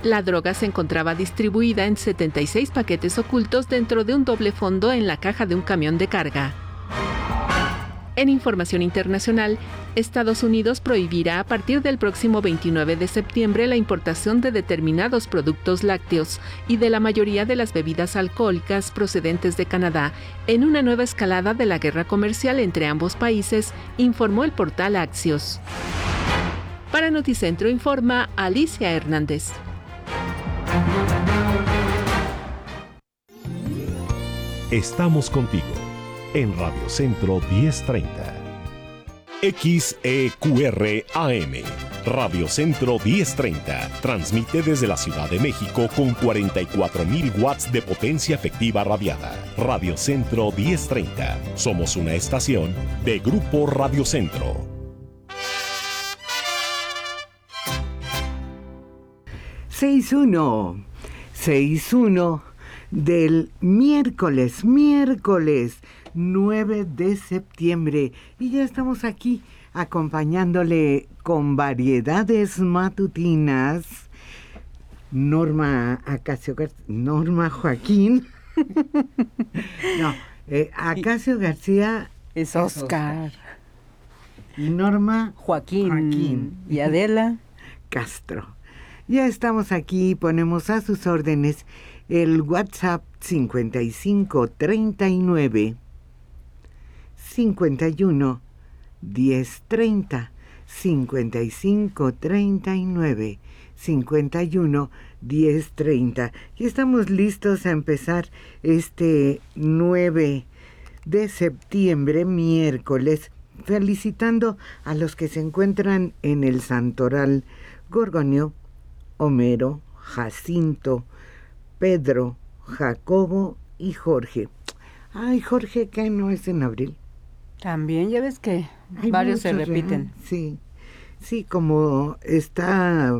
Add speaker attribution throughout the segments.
Speaker 1: La droga se encontraba distribuida en 76 paquetes ocultos dentro de un doble fondo en la caja de un camión de carga. En información internacional, Estados Unidos prohibirá a partir del próximo 29 de septiembre la importación de determinados productos lácteos y de la mayoría de las bebidas alcohólicas procedentes de Canadá, en una nueva escalada de la guerra comercial entre ambos países, informó el portal Axios. Para Noticentro informa Alicia Hernández.
Speaker 2: Estamos contigo en Radio Centro 1030. XEQRAM, Radio Centro 1030, transmite desde la Ciudad de México con 44.000 watts de potencia efectiva radiada. Radio Centro 1030, somos una estación de Grupo Radio Centro.
Speaker 3: 6-1 del miércoles 9 de septiembre, y ya estamos aquí acompañándole con variedades matutinas. Norma Joaquín. No, Acacio García
Speaker 4: es Oscar.
Speaker 3: Y Norma
Speaker 4: Joaquín. Y Adela
Speaker 3: Castro. Ya estamos aquí, ponemos a sus órdenes el WhatsApp 5539 51 1030, 5539 51 1030. Y estamos listos a empezar este 9 de septiembre, miércoles, felicitando a los que se encuentran en el Santoral: Gorgonio, Homero, Jacinto, Pedro, Jacobo y Jorge. Ay, Jorge, ¿qué no es en abril?
Speaker 4: También, ya ves que hay varios se repiten.
Speaker 3: Sí, como está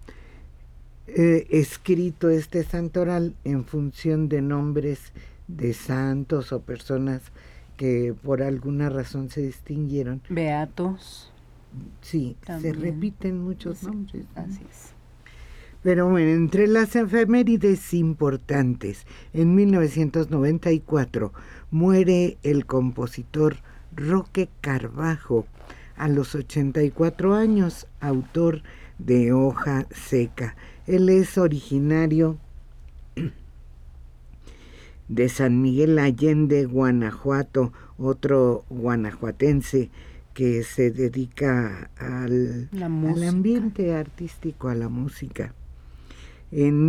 Speaker 3: escrito este santoral en función de nombres de santos o personas que por alguna razón se distinguieron.
Speaker 4: Beatos.
Speaker 3: Sí, también se repiten muchos nombres.
Speaker 4: Así es.
Speaker 3: Pero bueno, entre las efemérides importantes, en 1994 muere el compositor Roque Carvajo a los 84 años, autor de Hoja Seca. Él es originario de San Miguel Allende, Guanajuato, otro guanajuatense que se dedica al ambiente artístico, a la música. En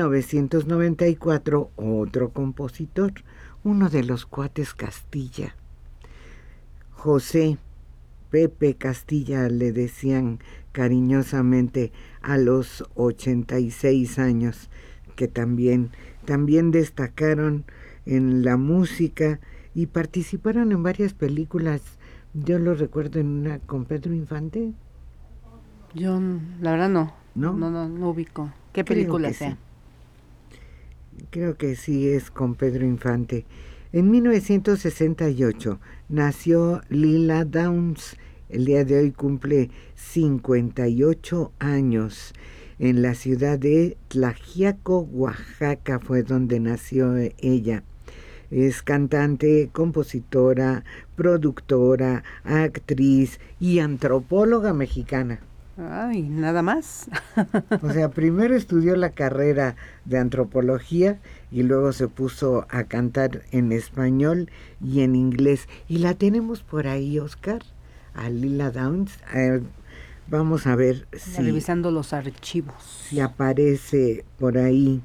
Speaker 3: 1994, otro compositor, uno de los cuates Castilla, José Pepe Castilla, le decían cariñosamente a los 86 años, que también destacaron en la música y participaron en varias películas. Yo lo recuerdo en una con Pedro Infante.
Speaker 4: Yo, la verdad, no ubico. ¿Qué película sea?
Speaker 3: Sí. Creo que sí es con Pedro Infante. En 1968 nació Lila Downs. El día de hoy cumple 58 años. En la ciudad de Tlaxiaco, Oaxaca, fue donde nació ella. Es cantante, compositora, productora, actriz y antropóloga mexicana.
Speaker 4: Ay, nada más.
Speaker 3: O sea, primero estudió la carrera de antropología y luego se puso a cantar en español y en inglés. Y la tenemos por ahí, Oscar, a Lila Downs. Vamos a ver si...
Speaker 4: revisando los archivos.
Speaker 3: Si aparece por ahí.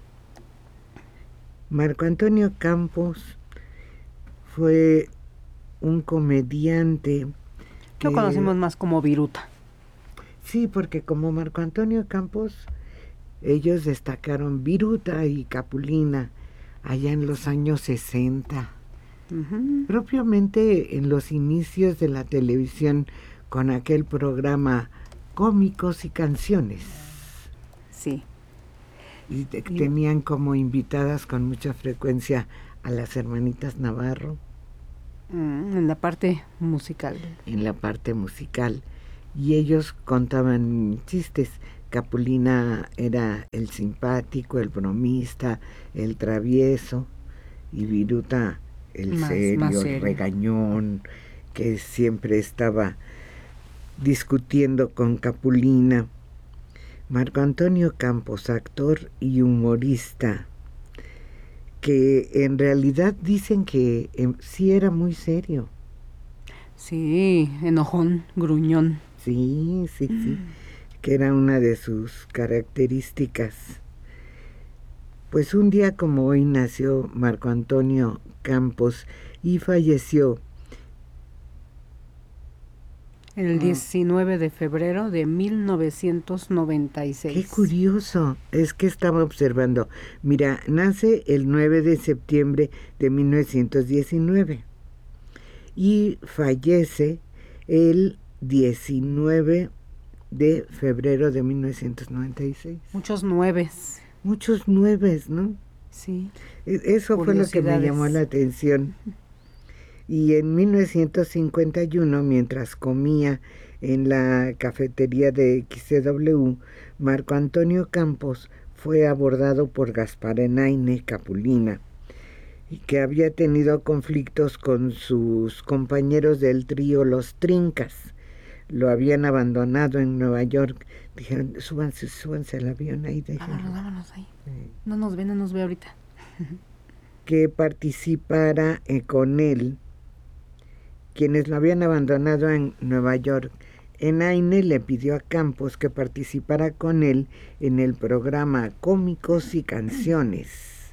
Speaker 3: Marco Antonio Campos fue un comediante.
Speaker 4: Lo conocemos más como Viruta.
Speaker 3: Sí, porque como Marco Antonio Campos, ellos destacaron Viruta y Capulina allá en los años 60. Uh-huh. Propiamente en los inicios de la televisión con aquel programa Cómicos y Canciones.
Speaker 4: Sí.
Speaker 3: Y tenían como invitadas con mucha frecuencia a las hermanitas Navarro.
Speaker 4: En la parte musical.
Speaker 3: En la parte musical. Y ellos contaban chistes. Capulina era el simpático, el bromista, el travieso, y Viruta el serio, el regañón, que siempre estaba discutiendo con Capulina. Marco Antonio Campos, actor y humorista, que en realidad dicen que sí era muy serio.
Speaker 4: Sí, enojón, gruñón.
Speaker 3: Sí, que era una de sus características. Pues un día como hoy nació Marco Antonio Campos y falleció
Speaker 4: el 19 de febrero de 1996.
Speaker 3: Qué curioso, es que estaba observando. Mira, nace el 9 de septiembre de 1919 y fallece el 19 de febrero de 1996.
Speaker 4: Muchos nueves.
Speaker 3: Muchos nueves, ¿no?
Speaker 4: Sí.
Speaker 3: Eso fue lo que me llamó la atención. Y en 1951, mientras comía en la cafetería de XCW, Marco Antonio Campos fue abordado por Gaspar Enaine Capulina, que había tenido conflictos con sus compañeros del trío Los Trincas. Lo habían abandonado en Nueva York. Dijeron, súbanse al avión ahí.
Speaker 4: Vámonos ahí. No nos ve ahorita.
Speaker 3: Que participara con él quienes lo habían abandonado en Nueva York. Enaine le pidió a Campos que participara con él en el programa Cómicos y Canciones.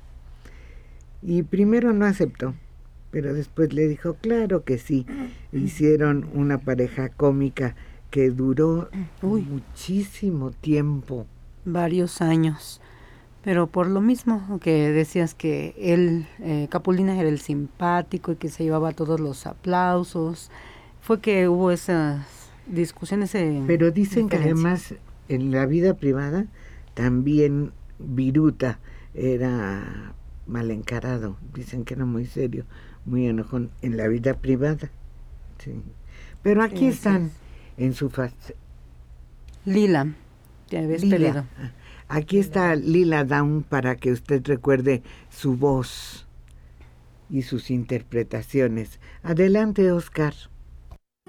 Speaker 3: Y primero no aceptó, pero después le dijo claro que sí. Hicieron una pareja cómica que duró muchísimo tiempo.
Speaker 4: Varios años. Pero por lo mismo que decías que él, Capulina era el simpático y que se llevaba todos los aplausos, fue que hubo esas discusiones.
Speaker 3: Pero dicen que además en la vida privada también Viruta era mal encarado. Dicen que era muy serio, muy enojón en la vida privada. Sí. Pero aquí están en su fase.
Speaker 4: Lila, te habías pedido.
Speaker 3: Aquí está Lila Downs para que usted recuerde su voz y sus interpretaciones. Adelante, Oscar.